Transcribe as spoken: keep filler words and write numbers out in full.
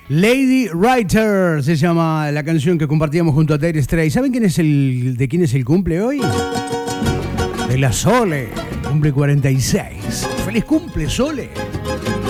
Lady Writer se llama la canción que compartíamos junto a Dire Straits. ¿Saben quién es el, de quién es el cumple hoy? De la Sole, cumple cuarenta y seis. ¡Feliz cumple, Sole!